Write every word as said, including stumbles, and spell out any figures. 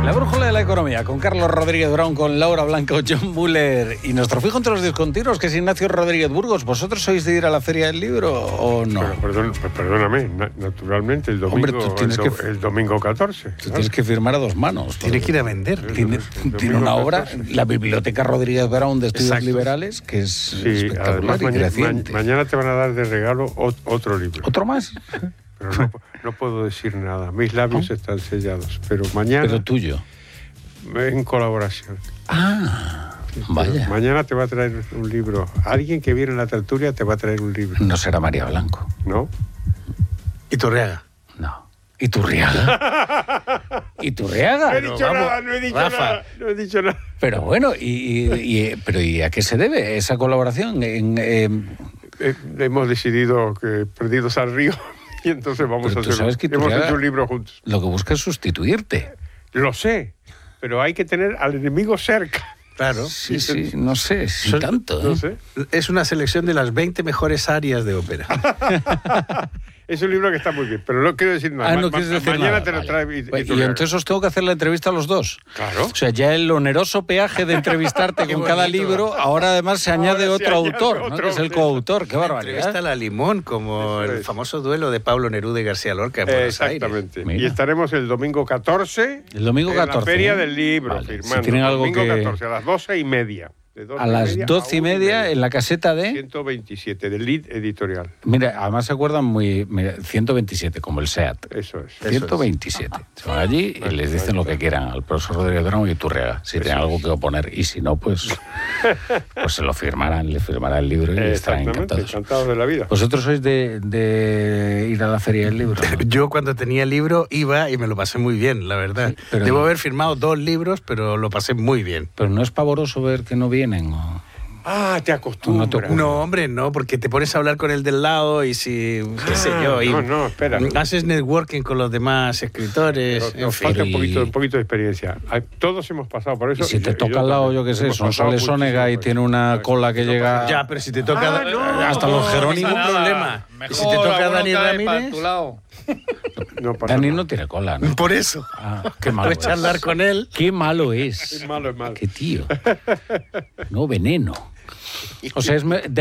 La brújula de la economía, con Carlos Rodríguez Brown, con Laura Blanco, John Buller y nuestro fijo entre los discontinuos, que es Ignacio Rodríguez Burgos. ¿Vosotros sois de ir a la Feria del Libro o no? Pero, perdón, perdóname, naturalmente el domingo, Hombre, tú tienes el, do, que, el domingo catorce. Tú claro. tienes que firmar a dos manos. Tienes que ir a vender. Tiene, tiene una obra, catorce. La Biblioteca Rodríguez Brown de Estudios Exacto. Liberales, que es sí, espectacular y mañana, creciente. Ma mañana te van a dar de regalo otro libro. ¿Otro más? Pero no, no puedo decir nada. Mis labios ¿Oh? están sellados. Pero mañana... Pero tuyo. En colaboración. Ah, vaya. Mañana te va a traer un libro. Alguien que viene en la tertulia te va a traer un libro. No será María Blanco. ¿No? Iturriaga. No. ¿Iturriaga? ¿Iturriaga? No he dicho Vamos, nada, no he dicho Rafa. nada. No he dicho nada. Pero bueno, y, y, y, pero ¿y a qué se debe esa colaboración? En, eh... Eh, hemos decidido que perdidos al río y entonces vamos pero a hacer. Sabes que hemos hecho un libro juntos. Lo que busca es sustituirte. Lo sé, pero hay que tener al enemigo cerca. Claro. Sí, sí, no sé, si Son, tanto. ¿eh? No sé. Es una selección de las veinte mejores áreas de ópera. Es un libro que está muy bien, pero no quiero decir nada. Ah, no Ma quieres decir mañana nada. te lo vale. trae. Y, y, y entonces os tengo que hacer la entrevista a los dos. Claro. O sea, ya el oneroso peaje de entrevistarte con cada libro, ahora además se añade ahora otro se añade autor, otro, ¿no? Que es el coautor. Qué barbaridad. Entrevista a la Limón, como Eso el es. famoso duelo de Pablo Neruda y García Lorca en Buenos Exactamente. Aires. Y estaremos el domingo catorce. El domingo catorce. En la Feria del Libro, vale. firmando. Si tienen algo domingo que... catorce, a las doce y media. A las doce y media en la caseta de... ciento veintisiete, del Lead Editorial. Mira, además se acuerdan muy... Mira, ciento veintisiete, como el SEAT. Eso es. ciento veintisiete. Es. Se van allí y les dicen lo que quieran al profesor Rodríguez Brown y Iturriaga, si tienen algo que oponer. Y si no, pues pues se lo firmarán, le firmará el libro y estarán encantados. encantados de la vida. ¿Vosotros sois de, de ir a la Feria del Libro? ¿No? Yo cuando tenía el libro iba y me lo pasé muy bien, la verdad. Sí, pero Debo no. haber firmado dos libros, pero lo pasé muy bien. ¿Pero no es pavoroso ver que no vienen o...? Ah, te acostumbras. No, no, hombre, no, porque te pones a hablar con el del lado y si, qué ah, sé yo, y no, no, espera. haces networking con los demás escritores. Pero, nos en fin. falta un poquito, un poquito de experiencia. Todos hemos pasado por eso. Y si te y, toca al lado, yo qué sé, son Solesónega y tiene una cola que llega... Ya, pero si te toca ah, no, hasta no, los Jerónimos, no ningún problema. Mejor, y si te toca Dani Ramírez... No Dani no tiene cola, ¿no? Por eso. Ah, qué malo Puedes charlar con él. Qué malo es. Es malo, es malo. Qué tío. No, veneno. O sea, es...